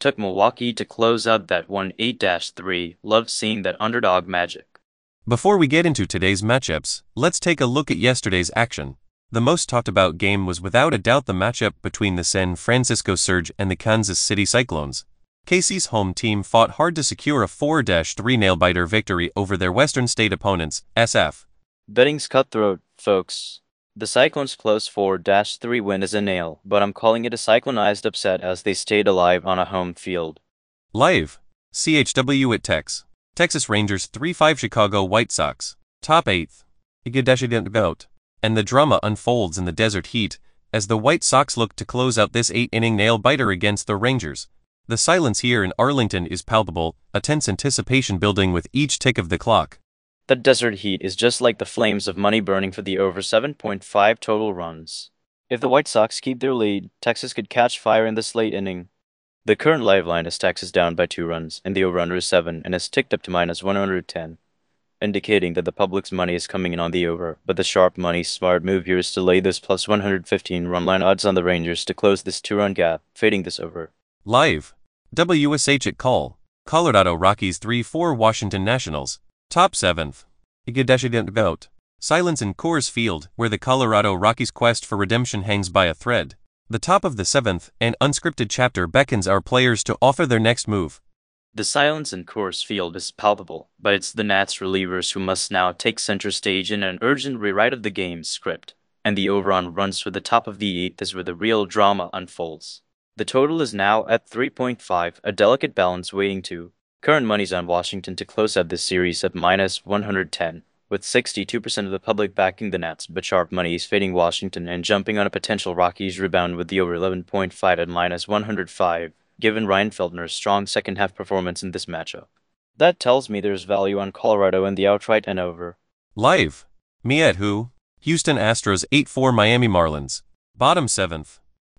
Took Milwaukee to close out that one 8-3. Loved seeing that underdog magic. Before we get into today's matchups, let's take a look at yesterday's action. The most talked about game was without a doubt the matchup between the San Francisco Surge and the Kansas City Cyclones. KC's home team fought hard to secure a 4-3 nail-biter victory over their Western State opponents, SF. Betting's cutthroat, folks. The Cyclones' close 4-3 win is a nail, but I'm calling it a cyclonized upset as they stayed alive on a home field. Live. CHW at Tex. Texas Rangers 3-5 Chicago White Sox. Top 8th. Vote. And the drama unfolds in the desert heat as the White Sox look to close out this 8-inning nail-biter against the Rangers. The silence here in Arlington is palpable, a tense anticipation building with each tick of the clock. The desert heat is just like the flames of money burning for the over 7.5 total runs. If the White Sox keep their lead, Texas could catch fire in this late inning. The current live line is Texas down by 2 runs, and the over-under is 7 and has ticked up to -110, indicating that the public's money is coming in on the over, but the sharp money smart move here is to lay those plus 115 run line odds on the Rangers to close this 2-run gap, fading this over. Live. WSH at Call. Colorado Rockies 3-4 Washington Nationals. Top 7th. Vote. Silence in Coors Field, where the Colorado Rockies' quest for redemption hangs by a thread. The top of the 7th and unscripted chapter beckons our players to offer their next move. The silence in Coors Field is palpable, but it's the Nats relievers who must now take center stage in an urgent rewrite of the game's script, and the over-on runs for the top of the 8th is where the real drama unfolds. The total is now at 3.5, a delicate balance waiting to. Current money's on Washington to close out this series at -110, with 62% of the public backing the Nats, but sharp money is fading Washington and jumping on a potential Rockies rebound with the over 11.5 at -105, given Ryan Feltner's strong second-half performance in this matchup. That tells me there's value on Colorado and the outright and over. Live. Me at who? Houston Astros 8-4 Miami Marlins. Bottom 7th.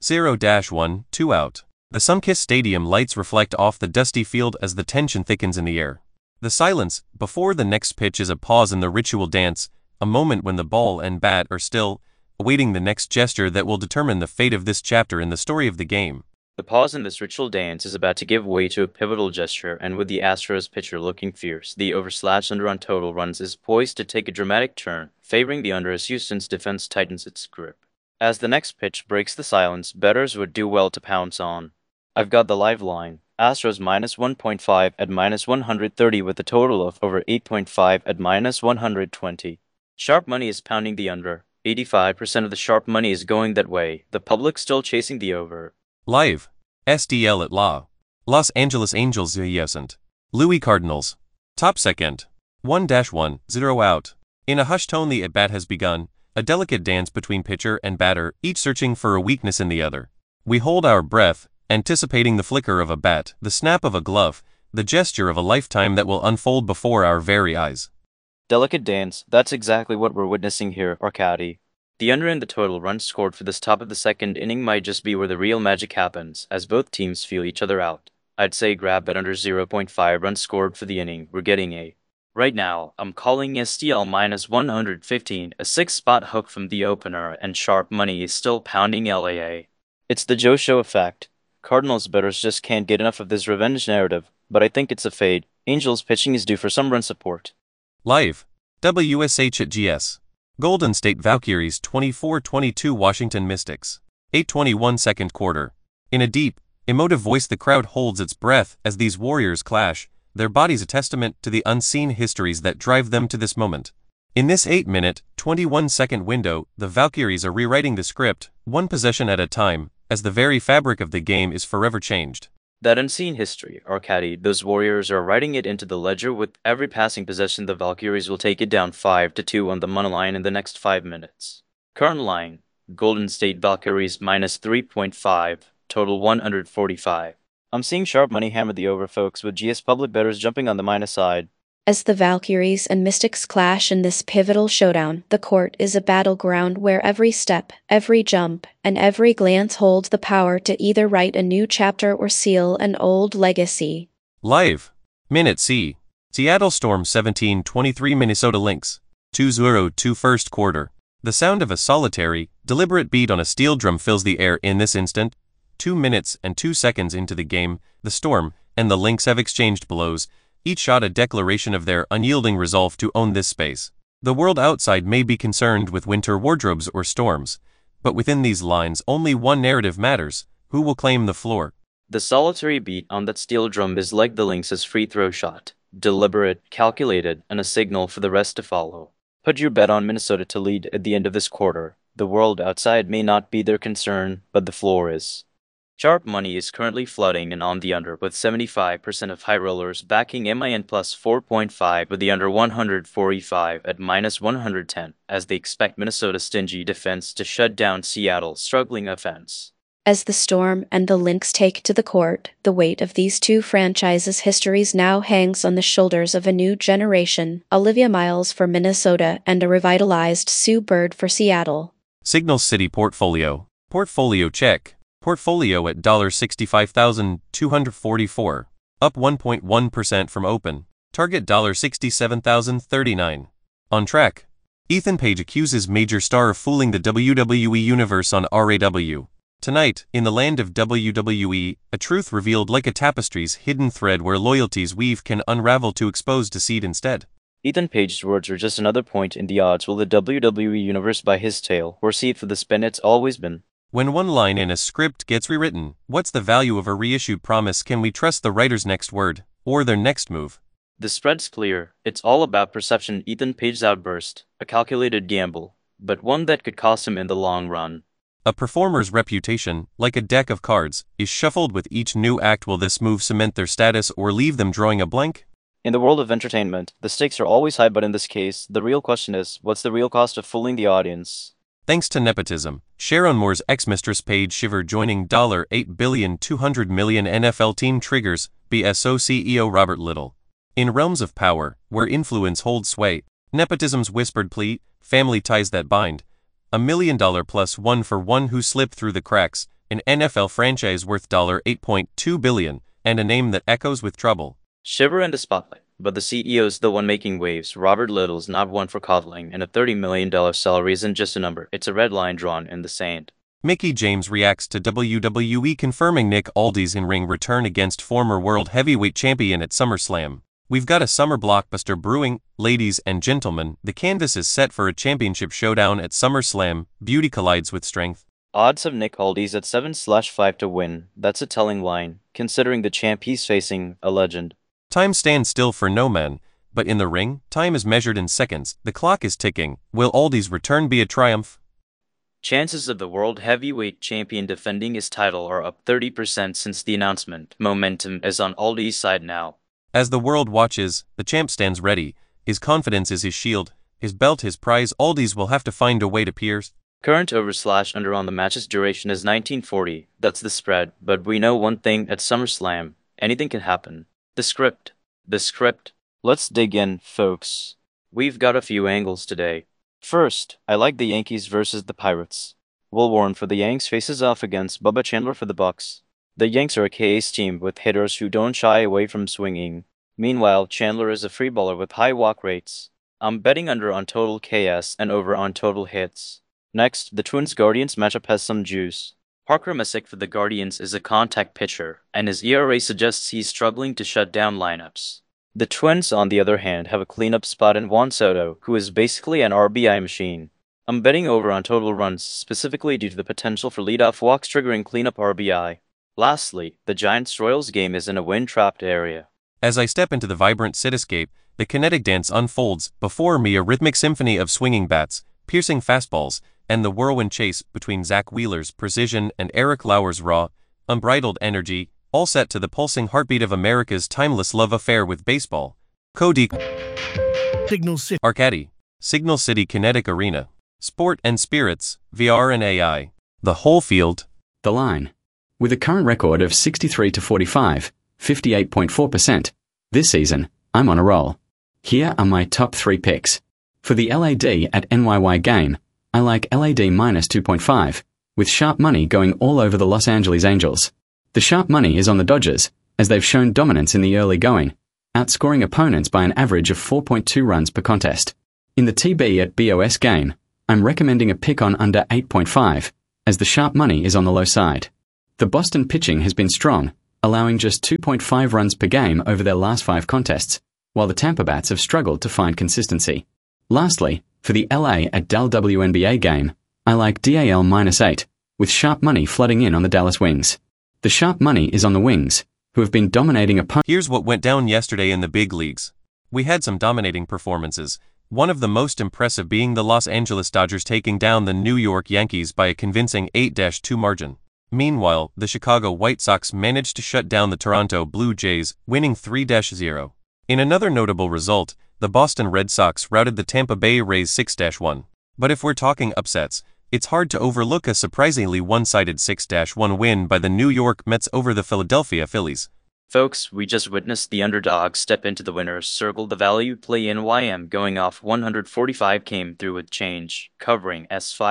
0-1, 2 out. The sun-kissed stadium lights reflect off the dusty field as the tension thickens in the air. The silence before the next pitch is a pause in the ritual dance, a moment when the ball and bat are still, awaiting the next gesture that will determine the fate of this chapter in the story of the game. The pause in this ritual dance is about to give way to a pivotal gesture, and with the Astros pitcher looking fierce, the over/under on total runs is poised to take a dramatic turn, favoring the under as Houston's defense tightens its grip. As the next pitch breaks the silence, bettors would do well to pounce on. I've got the live line. Astros -1.5 at -130 with a total of over 8.5 at -120. Sharp money is pounding the under. 85% of the sharp money is going that way. The public still chasing the over. Live. SDL at Law. Los Angeles Angels Yesent. Louis Cardinals. Top 2nd. 1-1, 0 out. In a hushed tone the at-bat has begun, a delicate dance between pitcher and batter, each searching for a weakness in the other. We hold our breath, anticipating the flicker of a bat, the snap of a glove, the gesture of a lifetime that will unfold before our very eyes. Delicate dance, that's exactly what we're witnessing here, Arcady. The under and the total runs scored for this top of the second inning might just be where the real magic happens, as both teams feel each other out. I'd say grab bet under 0.5 runs scored for the inning. We're getting a. Right now, I'm calling STL -115, a 6-spot hook from the opener, and sharp money is still pounding LAA. It's the Joe Show effect. Cardinals bettors just can't get enough of this revenge narrative, but I think it's a fade. Angels pitching is due for some run support. Live. WSH at GS. Golden State Valkyries 24-22 Washington Mystics. 8:21 second quarter. In a deep, emotive voice the crowd holds its breath as these warriors clash, their bodies a testament to the unseen histories that drive them to this moment. In this 8-minute, 21-second window, the Valkyries are rewriting the script, one possession at a time, as the very fabric of the game is forever changed. That unseen history, Arcady, those warriors are writing it into the ledger. With every passing possession, the Valkyries will take it down 5-2 on the money line in the next 5 minutes. Current line, Golden State Valkyries -3.5, total 145. I'm seeing sharp money hammer the over, folks, with GS public bettors jumping on the minus side. As the Valkyries and Mystics clash in this pivotal showdown, the court is a battleground where every step, every jump, and every glance hold the power to either write a new chapter or seal an old legacy. Live. Minute C. Seattle Storm 17-23 Minnesota Lynx. 2-0 first quarter. The sound of a solitary, deliberate beat on a steel drum fills the air in this instant. 2 minutes and 2 seconds into the game, the Storm and the Lynx have exchanged blows, each shot a declaration of their unyielding resolve to own this space. The world outside may be concerned with winter wardrobes or storms, but within these lines only one narrative matters: who will claim the floor? The solitary beat on that steel drum is like the Lynx's free throw shot, deliberate, calculated, and a signal for the rest to follow. Put your bet on Minnesota to lead at the end of this quarter. The world outside may not be their concern, but the floor is. Sharp money is currently flooding and on the under, with 75% of high rollers backing MIN plus 4.5 with the under 145 at minus 110, as they expect Minnesota's stingy defense to shut down Seattle's struggling offense. As the Storm and the Lynx take to the court, the weight of these two franchises' histories now hangs on the shoulders of a new generation: Olivia Miles for Minnesota and a revitalized Sue Bird for Seattle. Signal City Portfolio. Portfolio check. Portfolio at $65,244, up 1.1% from open. Target $67,039. On track. Ethan Page accuses major star of fooling the WWE Universe on RAW. Tonight, in the land of WWE, a truth revealed like a tapestry's hidden thread where loyalties weave can unravel to expose deceit instead. Ethan Page's words are just another point in the odds. Will the WWE Universe buy his tale, or see it for the spin it's always been? When one line in a script gets rewritten, what's the value of a reissued promise? Can we trust the writer's next word, or their next move? The spread's clear. It's all about perception. Ethan Page's outburst, a calculated gamble, but one that could cost him in the long run. A performer's reputation, like a deck of cards, is shuffled with each new act. Will this move cement their status or leave them drawing a blank? In the world of entertainment, the stakes are always high, but in this case, the real question is, what's the real cost of fooling the audience? Thanks to nepotism, Sharon Moore's ex-mistress Paige Shiver joining $8,200,000,000 NFL team triggers BSO CEO Robert Little. In realms of power, where influence holds sway, nepotism's whispered plea, family ties that bind, $1 million plus one for one who slipped through the cracks, an NFL franchise worth $8.2 billion, and a name that echoes with trouble. Shiver in the spotlight, but the CEO's the one making waves. Robert Little's not one for coddling, and a $30 million salary isn't just a number, it's a red line drawn in the sand. Mickie James reacts to WWE confirming Nick Aldis in-ring return against former world heavyweight champion at SummerSlam. We've got a summer blockbuster brewing, ladies and gentlemen. The canvas is set for a championship showdown at SummerSlam. Beauty collides with strength. Odds of Nick Aldis at 7/5 to win. That's a telling line, considering the champ he's facing, a legend. Time stands still for no man, but in the ring, time is measured in seconds. The clock is ticking. Will Aldis' return be a triumph? Chances of the world heavyweight champion defending his title are up 30% since the announcement. Momentum is on Aldis' side now. As the world watches, the champ stands ready. His confidence is his shield, his belt his prize. Aldis will have to find a way to pierce. Current over/under on the match's duration is 1940. That's the spread, but we know one thing at SummerSlam: anything can happen. The script. Let's dig in, folks. We've got a few angles today. First, I like the Yankees versus the Pirates. Will Warren for the Yanks faces off against Bubba Chandler for the Bucks. The Yanks are a KA's team with hitters who don't shy away from swinging. Meanwhile, Chandler is a free baller with high walk rates. I'm betting under on total KS and over on total hits. Next, the Twins-Guardians matchup has some juice. Parker Messick for the Guardians is a contact pitcher, and his ERA suggests he's struggling to shut down lineups. The Twins, on the other hand, have a cleanup spot in Juan Soto, who is basically an RBI machine. I'm betting over on total runs, specifically due to the potential for leadoff walks triggering cleanup RBI. Lastly, the Giants-Royals game is in a wind-trapped area. As I step into the vibrant cityscape, the kinetic dance unfolds. Before me a rhythmic symphony of swinging bats, piercing fastballs, and the whirlwind chase between Zach Wheeler's precision and Eric Lauer's raw, unbridled energy, all set to the pulsing heartbeat of America's timeless love affair with baseball. Cody Signal City Arcadi, Signal City Kinetic Arena. Sport and spirits, VR and AI. The whole field. The line. With a current record of 63-45, 58.4%, this season, I'm on a roll. Here are my top 3 picks. For the LAD at NYY game, I like LAD minus 2.5, with sharp money going all over the Los Angeles Angels. The sharp money is on the Dodgers, as they've shown dominance in the early going, outscoring opponents by an average of 4.2 runs per contest. In the TB at BOS game, I'm recommending a pick on under 8.5, as the sharp money is on the low side. The Boston pitching has been strong, allowing just 2.5 runs per game over their last 5 contests, while the Tampa bats have struggled to find consistency. Lastly, for the LA at Dal WNBA game, I like DAL -8, with sharp money flooding in on the Dallas Wings. The sharp money is on the Wings, who have been dominating opponents. Here's what went down yesterday in the big leagues. We had some dominating performances, one of the most impressive being the Los Angeles Dodgers taking down the New York Yankees by a convincing 8-2 margin. Meanwhile, the Chicago White Sox managed to shut down the Toronto Blue Jays, winning 3-0. In another notable result, the Boston Red Sox routed the Tampa Bay Rays 6-1. But if we're talking upsets, it's hard to overlook a surprisingly one-sided 6-1 win by the New York Mets over the Philadelphia Phillies. Folks, we just witnessed the underdog step into the winner's circle. The value play NYM going off 145 came through with change, covering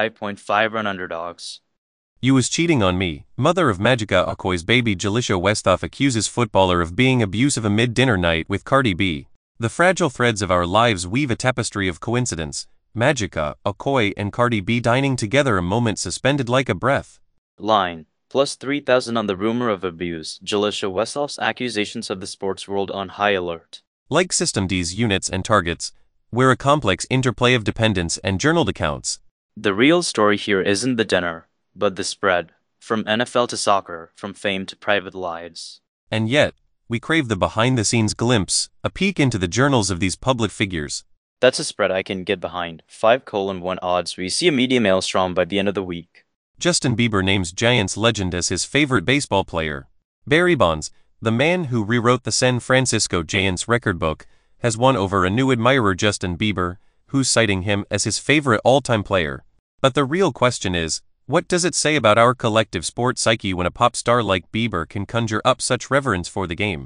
S5.5 run underdogs. You was cheating on me. Mother of Magica Okoye's baby Jalisha Westhoff accuses footballer of being abusive amid dinner night with Cardi B. The fragile threads of our lives weave a tapestry of coincidence. Magica Okoye and Cardi B dining together, a moment suspended like a breath. Line. Plus 3,000 on the rumor of abuse. Jalisha Westhoff's accusations of the sports world on high alert. Like System D's units and targets, we're a complex interplay of dependence and journaled accounts. The real story here isn't the dinner, but the spread. From NFL to soccer, from fame to private lives. And yet, we crave the behind-the-scenes glimpse, a peek into the journals of these public figures. That's a spread I can get behind. 5:1 odds. We see a medium maelstrom by the end of the week. Justin Bieber names Giants legend as his favorite baseball player. Barry Bonds, the man who rewrote the San Francisco Giants record book, has won over a new admirer, Justin Bieber, who's citing him as his favorite all-time player. But the real question is, what does it say about our collective sports psyche when a pop star like Bieber can conjure up such reverence for the game?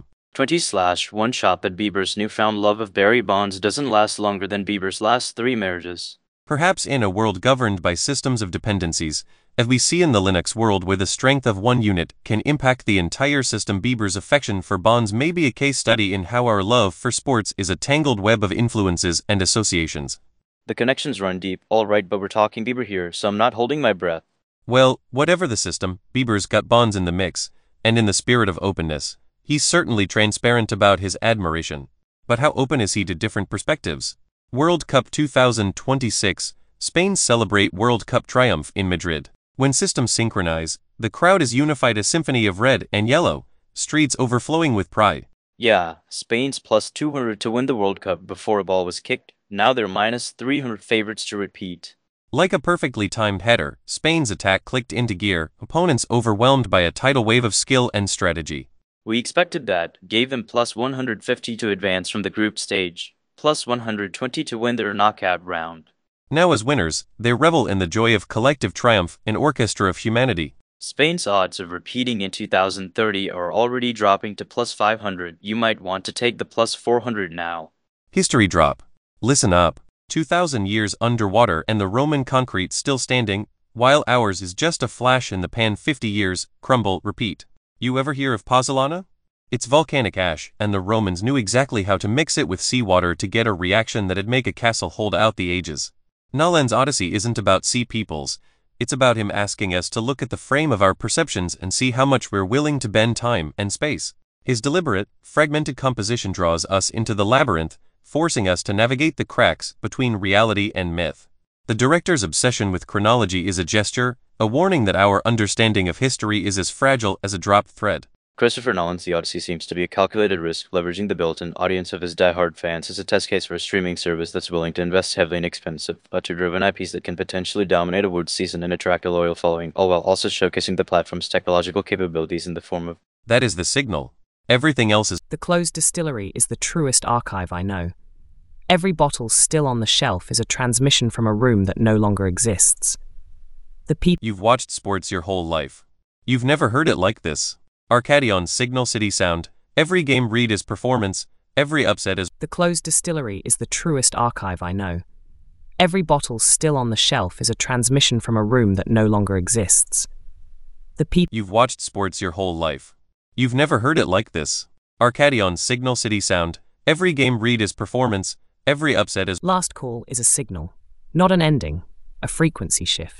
20/1 shot that Bieber's newfound love of Barry Bonds doesn't last longer than Bieber's last 3 marriages. Perhaps in a world governed by systems of dependencies, as we see in the Linux world where the strength of one unit can impact the entire system, Bieber's affection for Bonds may be a case study in how our love for sports is a tangled web of influences and associations. The connections run deep, alright, but we're talking Bieber here, so I'm not holding my breath. Well, whatever the system, Bieber's got Bonds in the mix, and in the spirit of openness, he's certainly transparent about his admiration. But how open is he to different perspectives? World Cup 2026, Spain celebrate World Cup triumph in Madrid. When systems synchronize, the crowd is unified, a symphony of red and yellow, streets overflowing with pride. Yeah, Spain's plus 200 to win the World Cup before a ball was kicked. Now they're minus 300 favorites to repeat. Like a perfectly timed header, Spain's attack clicked into gear, opponents overwhelmed by a tidal wave of skill and strategy. We expected that, gave them plus 150 to advance from the group stage, plus 120 to win their knockout round. Now as winners, they revel in the joy of collective triumph, an orchestra of humanity. Spain's odds of repeating in 2030 are already dropping to plus 500. You might want to take the plus 400 now. History drop. Listen up. 2,000 years underwater and the Roman concrete still standing, while ours is just a flash in the pan. 50 years, crumble, repeat. You ever hear of pozzolana? It's volcanic ash, and the Romans knew exactly how to mix it with seawater to get a reaction that'd make a castle hold out the ages. Nolan's Odyssey isn't about sea peoples, it's about him asking us to look at the frame of our perceptions and see how much we're willing to bend time and space. His deliberate, fragmented composition draws us into the labyrinth, forcing us to navigate the cracks between reality and myth. The director's obsession with chronology is a gesture, a warning that our understanding of history is as fragile as a dropped thread. Christopher Nolan's The Odyssey seems to be a calculated risk, leveraging the built-in audience of his die-hard fans as a test case for a streaming service that's willing to invest heavily in expensive, auteur-driven IPs that can potentially dominate a awards season and attract a loyal following, all while also showcasing the platform's technological capabilities in the form of... That is the signal. Everything else is... The closed distillery is the truest archive I know. Every bottle still on the shelf is a transmission from a room that no longer exists. The people... You've watched sports your whole life. You've never heard it like this. Arcadion Signal City Sound. Every game read is performance. Every upset is... The closed distillery is the truest archive I know. Every bottle still on the shelf is a transmission from a room that no longer exists. The people... You've watched sports your whole life. You've never heard it like this. Arcadion Signal City Sound. Every game read is performance. Every upset is... Last call is a signal, not an ending, a frequency shift.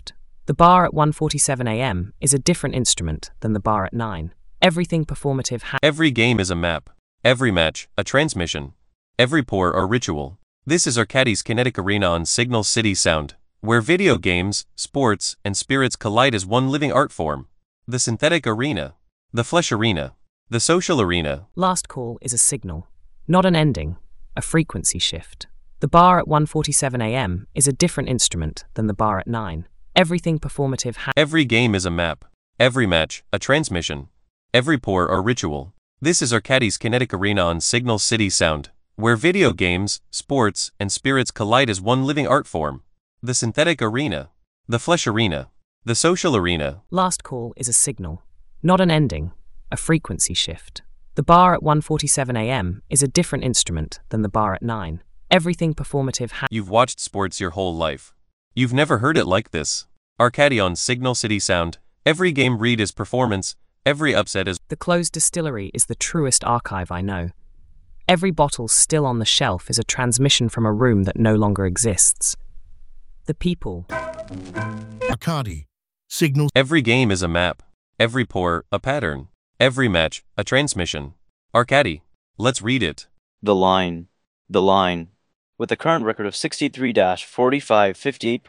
The bar at 1:47 a.m. is a different instrument than the bar at 9. Everything performative Every game is a map. Every match, a transmission. Every pour or ritual. This is Arcadie's kinetic arena on Signal City Sound, where video games, sports, and spirits collide as one living art form. The synthetic arena. The flesh arena. The social arena. Last call is a signal, not an ending, a frequency shift. The bar at 1:47 a.m. is a different instrument than the bar at 9. Everything performative Every game is a map. Every match, a transmission. Every pour or ritual. This is Arcadie's kinetic arena on Signal City Sound, where video games, sports, and spirits collide as one living art form. The synthetic arena. The flesh arena. The social arena. Last call is a signal, not an ending, a frequency shift. The bar at 1:47 a.m. is a different instrument than the bar at 9. Everything performative You've watched sports your whole life. You've never heard it like this. Arcadie on Signal City Sound. Every game read is performance. Every upset is... The closed distillery is the truest archive I know. Every bottle still on the shelf is a transmission from a room that no longer exists. The people. Arcadie. Signal. Every game is a map. Every pour, a pattern. Every match, a transmission. Arcadie. Let's read it. The line. The line. With a current record of 63-45,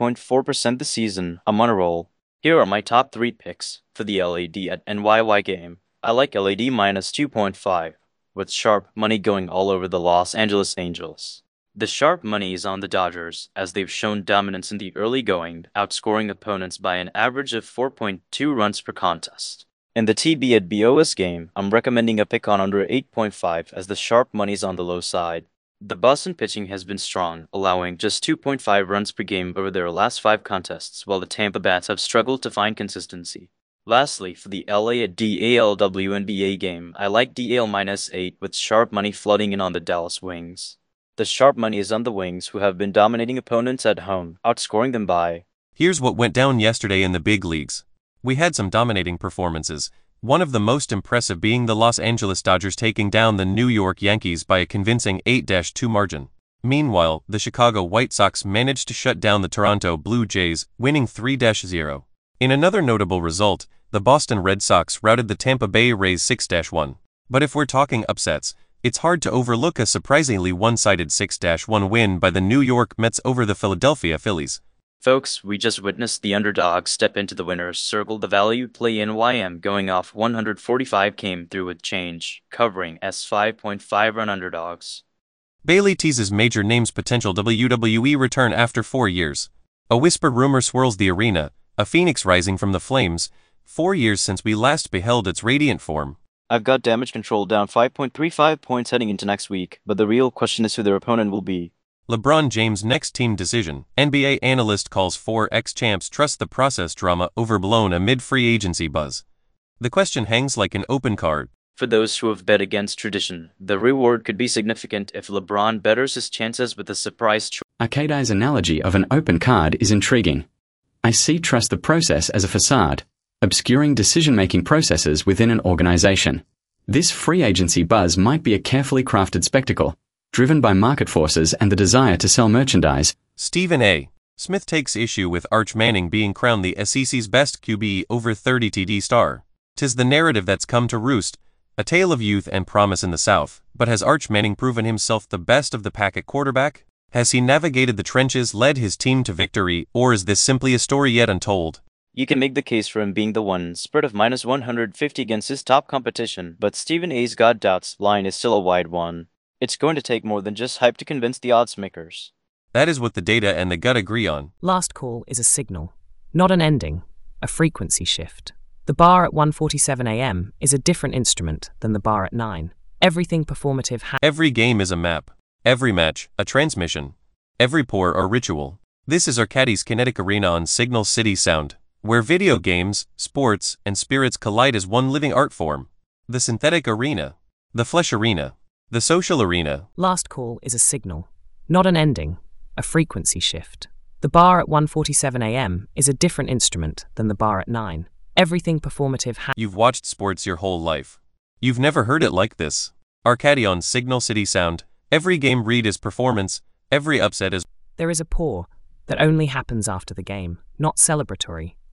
58.4% this season, I'm on a roll. Here are my top 3 picks for the LAD at NYY game. I like LAD minus 2.5, with sharp money going all over the Los Angeles Angels. The sharp money is on the Dodgers, as they've shown dominance in the early going, outscoring opponents by an average of 4.2 runs per contest. In the TB at BOS game, I'm recommending a pick on under 8.5 as the sharp money's on the low side. The Boston pitching has been strong, allowing just 2.5 runs per game over their last 5 contests, while the Tampa Bats have struggled to find consistency. Lastly, for the LA at DAL WNBA game, I like DAL minus 8 with sharp money flooding in on the Dallas Wings. The sharp money is on the Wings, who have been dominating opponents at home, outscoring them by... Here's what went down yesterday in the big leagues. We had some dominating performances, one of the most impressive being the Los Angeles Dodgers taking down the New York Yankees by a convincing 8-2 margin. Meanwhile, the Chicago White Sox managed to shut down the Toronto Blue Jays, winning 3-0. In another notable result, the Boston Red Sox routed the Tampa Bay Rays 6-1. But if we're talking upsets, it's hard to overlook a surprisingly one-sided 6-1 win by the New York Mets over the Philadelphia Phillies. Folks, we just witnessed the underdog step into the winner's circle. The value play NYM going off 145 came through with change, covering S5.5 run underdogs. Bailey teases major names' potential WWE return after 4 years. A whispered rumor swirls the arena, a phoenix rising from the flames, 4 years since we last beheld its radiant form. I've got damage control down 5.35 points heading into next week, but the real question is who their opponent will be. LeBron James' next team decision. NBA analyst calls 4 ex-champs trust the process drama overblown amid free agency buzz. The question hangs like an open card. For those who have bet against tradition, the reward could be significant if LeBron betters his chances with a surprise choice. Arcadie's analogy of an open card is intriguing. I see trust the process as a facade, obscuring decision-making processes within an organization. This free agency buzz might be a carefully crafted spectacle, driven by market forces and the desire to sell merchandise. Stephen A. Smith takes issue with Arch Manning being crowned the SEC's best QB over 30 TD star. 'Tis the narrative that's come to roost, a tale of youth and promise in the South, but has Arch Manning proven himself the best of the pack at quarterback? Has he navigated the trenches, led his team to victory, or is this simply a story yet untold? You can make the case for him being the one, spread of minus 150 against his top competition, but Stephen A's got doubts. Line is still a wide one. It's going to take more than just hype to convince the odds makers. That is what the data and the gut agree on. Last call is a signal, not an ending, a frequency shift. The bar at 1:47 a.m. is a different instrument than the bar at 9. Everything performative Every game is a map. Every match, a transmission. Every pour or ritual. This is Arcadie's kinetic arena on Signal City Sound, where video games, sports, and spirits collide as one living art form. The synthetic arena. The flesh arena. The social arena. Last call is a signal, not an ending, a frequency shift. The bar at 1:47 a.m. is a different instrument than the bar at 9. Everything performative You've watched sports your whole life. You've never heard it like this. Arcadie on Signal City Sound. Every game read is performance. Every upset is... There is a pour that only happens after the game, not celebratory.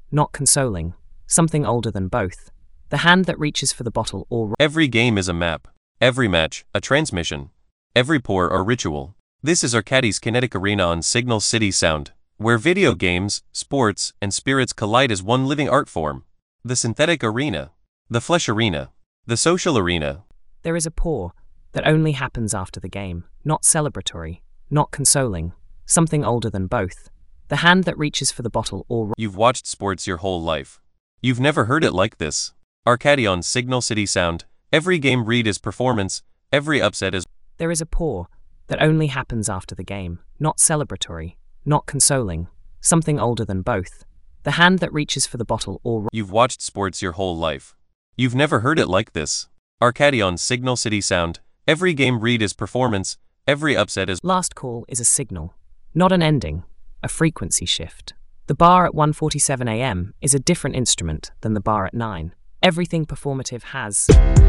not consoling, something older than both. The hand that reaches for the bottle or Every game is a map. Every match, a transmission. Every pour or ritual. This is Arcadie's kinetic arena on Signal City Sound, where video games, sports, and spirits collide as one living art form. The synthetic arena. The flesh arena. The social arena. There is a pour that only happens after the game, not celebratory, not consoling, something older than both. The hand that reaches for the bottle or You've watched sports your whole life. You've never heard it like this. Arcadie on Signal City Sound. Every game read is performance. Every upset is. There is a pour that only happens after the game, not celebratory, not consoling, something older than both. The hand that reaches for the bottle or You've watched sports your whole life. You've never heard it like this. Arcadie on Signal City Sound. Every game read is performance. Every upset is. Last call is a signal, not an ending, a frequency shift. The bar at 1:47 a.m. is a different instrument than the bar at 9. Everything performative has.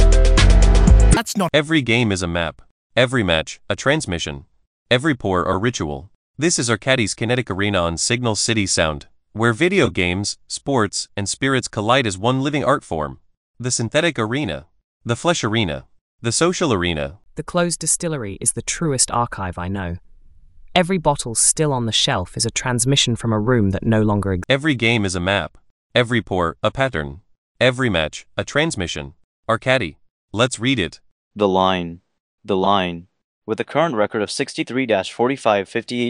That's not. Every game is a map. Every match, a transmission. Every pour or ritual. This is Arcadie's kinetic arena on Signal City Sound, where video games, sports, and spirits collide as one living art form. The synthetic arena. The flesh arena. The social arena. The closed distillery is the truest archive I know. Every bottle still on the shelf is a transmission from a room that no longer exists. Every game is a map. Every pour, a pattern. Every match, a transmission. Arcadie. Let's read it. The line. The line. With a current record of 63-45,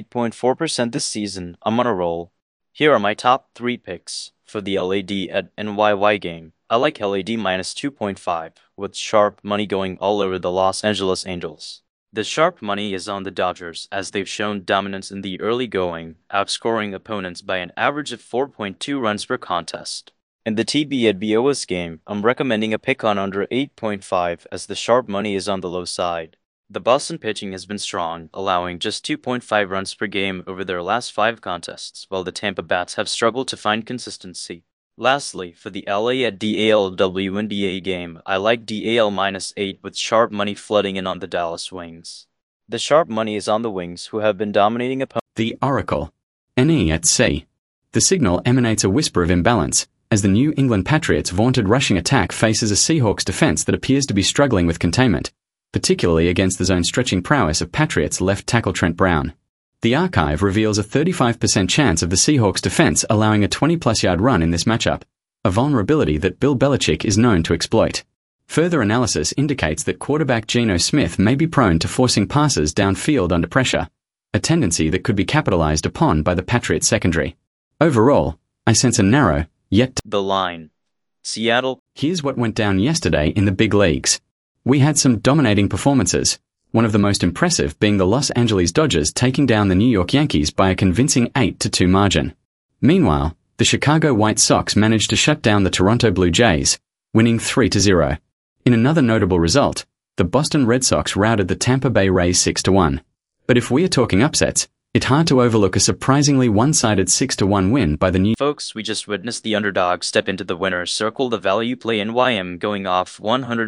58.4% this season, I'm on a roll. Here are my top 3 picks for the LAD at NYY game. I like LAD minus 2.5, with sharp money going all over the Los Angeles Angels. The sharp money is on the Dodgers, as they've shown dominance in the early going, outscoring opponents by an average of 4.2 runs per contest. In the TB at BOS game, I'm recommending a pick on under 8.5 as the sharp money is on the low side. The Boston pitching has been strong, allowing just 2.5 runs per game over their last 5 contests, while the Tampa bats have struggled to find consistency. Lastly, for the LA at DALWNDA game, I like DAL minus 8 with sharp money flooding in on the Dallas Wings. The sharp money is on the Wings, who have been dominating opponents. The Oracle. NE at C. The signal emanates a whisper of imbalance, as the New England Patriots' vaunted rushing attack faces a Seahawks defense that appears to be struggling with containment, particularly against the zone-stretching prowess of Patriots left tackle Trent Brown. The archive reveals a 35% chance of the Seahawks defense allowing a 20-plus yard run in this matchup, a vulnerability that Bill Belichick is known to exploit. Further analysis indicates that quarterback Geno Smith may be prone to forcing passes downfield under pressure, a tendency that could be capitalized upon by the Patriots secondary. Overall, I sense a narrow, yet The line. Seattle. Here's what went down yesterday in the big leagues. We had some dominating performances, one of the most impressive being the Los Angeles Dodgers taking down the New York Yankees by a convincing 8-2 margin. Meanwhile, the Chicago White Sox managed to shut down the Toronto Blue Jays, winning 3-0. In another notable result, the Boston Red Sox routed the Tampa Bay Rays 6-1. But if we are talking upsets, it's hard to overlook a surprisingly one-sided 6-1 win by the New. Folks, we just witnessed the underdog step into the winner's circle. The value play NYM going off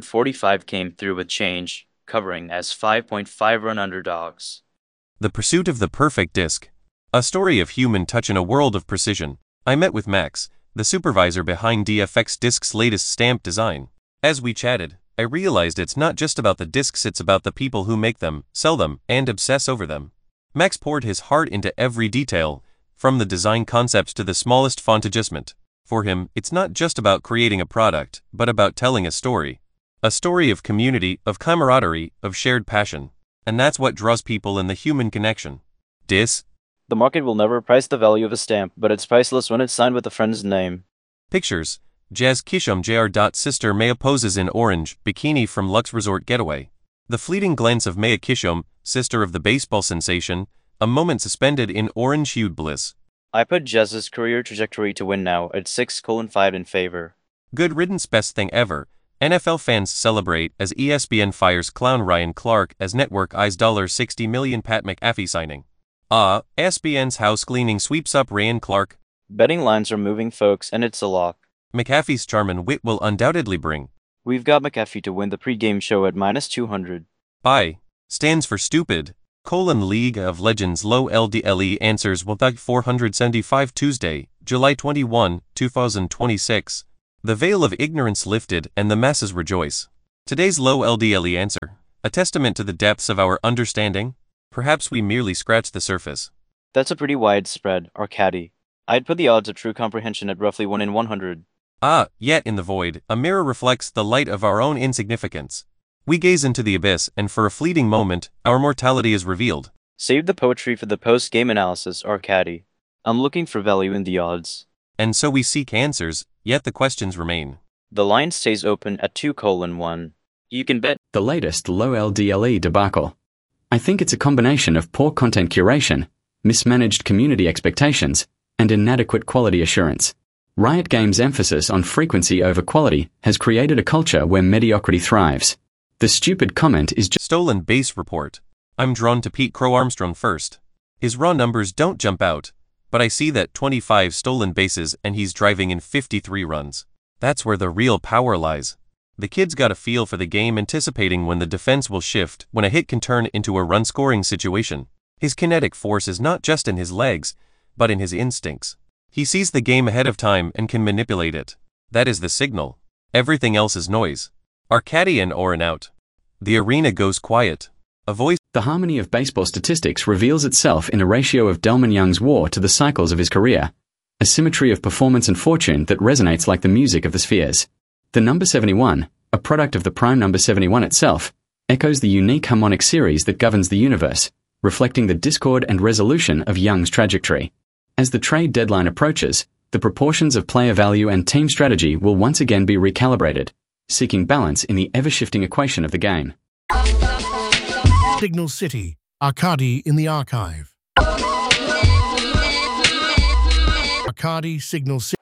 145 came through with change, covering as 5.5 run underdogs. The Pursuit of the Perfect Disc. A story of human touch in a world of precision. I met with Max, the supervisor behind DFX Disc's latest stamp design. As we chatted, I realized it's not just about the discs, it's about the people who make them, sell them, and obsess over them. Max poured his heart into every detail, from the design concepts to the smallest font adjustment. For him, it's not just about creating a product, but about telling a story. A story of community, of camaraderie, of shared passion. And that's what draws people in the human connection. Dis. The market will never price the value of a stamp, but it's priceless when it's signed with a friend's name. Pictures. Jazz Kishom Jr. Sister Maya poses in orange, bikini from Lux Resort Getaway. The fleeting glance of Maya Kishom, sister of the baseball sensation, a moment suspended in orange-hued bliss. I put Jazz's career trajectory to win now at 6:5 in favor. Good riddance, best thing ever. NFL fans celebrate as ESPN fires clown Ryan Clark as network eyes $60 million Pat McAfee signing. ESPN's house cleaning sweeps up Ryan Clark. Betting lines are moving, folks, and it's a lock. McAfee's charm and wit will undoubtedly bring. We've got McAfee to win the pregame show at minus 200. Bye. Stands for stupid. League of Legends low LDLE answers 475 Tuesday, July 21, 2026. The veil of ignorance lifted and the masses rejoice. Today's low LDLE answer, a testament to the depths of our understanding? Perhaps we merely scratch the surface. That's a pretty wide spread, Arcady. I'd put the odds of true comprehension at roughly 1 in 100. Yet in the void, a mirror reflects the light of our own insignificance. We gaze into the abyss, and for a fleeting moment, our mortality is revealed. Save the poetry for the post-game analysis, Arcady. I'm looking for value in the odds. And so we seek answers, yet the questions remain. The line stays open at 2:1. You can bet The latest low LDLE debacle. I think it's a combination of poor content curation, mismanaged community expectations, and inadequate quality assurance. Riot Games' emphasis on frequency over quality has created a culture where mediocrity thrives. The stupid comment is just Stolen base report. I'm drawn to Pete Crow Armstrong first. His raw numbers don't jump out, but I see that 25 stolen bases and he's driving in 53 runs. That's where the real power lies. The kid's got a feel for the game, anticipating when the defense will shift, when a hit can turn into a run-scoring situation. His kinetic force is not just in his legs, but in his instincts. He sees the game ahead of time and can manipulate it. That is the signal. Everything else is noise. Arcady and Oren out. The arena goes quiet. A voice. The harmony of baseball statistics reveals itself in a ratio of Delman Young's WAR to the cycles of his career, a symmetry of performance and fortune that resonates like the music of the spheres. The number 71, a product of the prime number 71 itself, echoes the unique harmonic series that governs the universe, reflecting the discord and resolution of Young's trajectory. As the trade deadline approaches, the proportions of player value and team strategy will once again be recalibrated, seeking balance in the ever-shifting equation of the game. Signal City, Arcady in the archive. Arcady Signal City.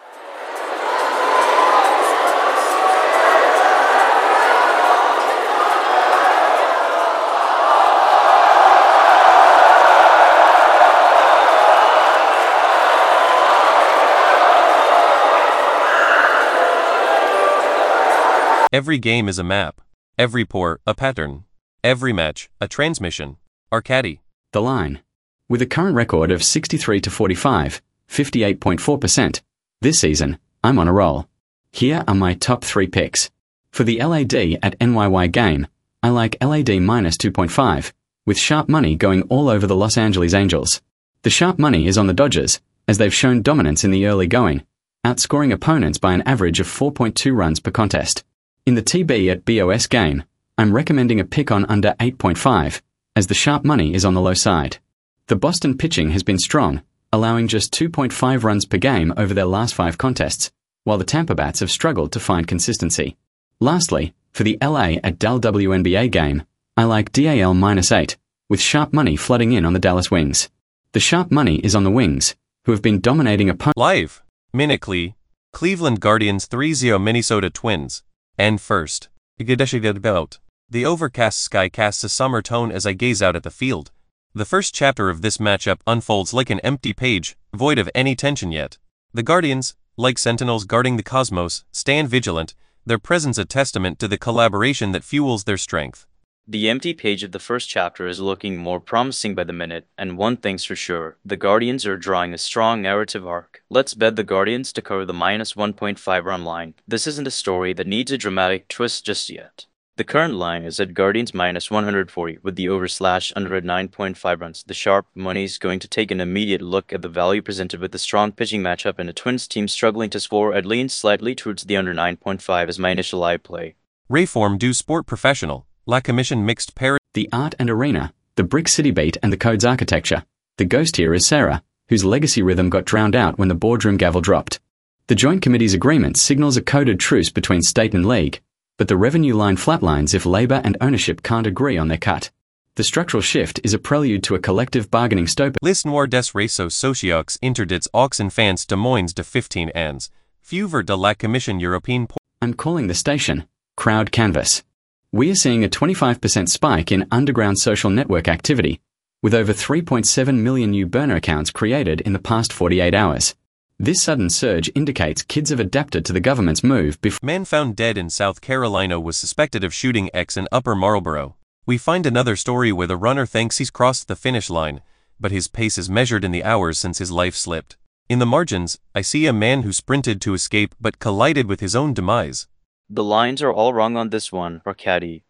Every game is a map. Every pour, a pattern. Every match, a transmission. Arcady. The line. With a current record of 63 to 45, 58.4%, this season, I'm on a roll. Here are my top 3 picks. For the LAD at NYY game, I like LAD minus 2.5, with sharp money going all over the Los Angeles Angels. The sharp money is on the Dodgers, as they've shown dominance in the early going, outscoring opponents by an average of 4.2 runs per contest. In the TB at BOS game, I'm recommending a pick on under 8.5, as the sharp money is on the low side. The Boston pitching has been strong, allowing just 2.5 runs per game over their last 5 contests, while the Tampa Bats have struggled to find consistency. Lastly, for the LA at Dal WNBA game, I like DAL minus 8, with sharp money flooding in on the Dallas Wings. The sharp money is on the Wings, who have been dominating opponents. Live. Minnickley. Cleveland Guardians 3-0 Minnesota Twins. And first. The overcast sky casts a summer tone as I gaze out at the field. The first chapter of this matchup unfolds like an empty page, void of any tension yet. The Guardians, like sentinels guarding the cosmos, stand vigilant, their presence a testament to the collaboration that fuels their strength. The empty page of the first chapter is looking more promising by the minute, and one thing's for sure, the Guardians are drawing a strong narrative arc. Let's bet the Guardians to cover the minus 1.5 run line. This isn't a story that needs a dramatic twist just yet. The current line is at Guardians minus 140 with the over/under at 9.5 runs. The sharp money's going to take an immediate look at the value presented with the strong pitching matchup and a Twins team struggling to score. I'd lean slightly towards the under 9.5 as my initial live play. Rayform du Sport Professional. La Commission Mixed Pair. The art and arena, the brick city beat and the code's architecture. The ghost here is Sarah, whose legacy rhythm got drowned out when the boardroom gavel dropped. The Joint Committee's agreement signals a coded truce between state and league, but the revenue line flatlines if labor and ownership can't agree on their cut. The structural shift is a prelude to a collective bargaining stope. L'histoire des réseaux sociaux interdits aux enfants de moins de 15 ans. Fuvre de la Commission Européenne. I'm calling the station Crowd Canvas. We are seeing a 25% spike in underground social network activity, with over 3.7 million new burner accounts created in the past 48 hours. This sudden surge indicates kids have adapted to the government's move. Man found dead in South Carolina was suspected of shooting X in Upper Marlboro. We find another story where the runner thinks he's crossed the finish line, but his pace is measured in the hours since his life slipped. In the margins, I see a man who sprinted to escape but collided with his own demise. The lines are all wrong on this one, Arkady.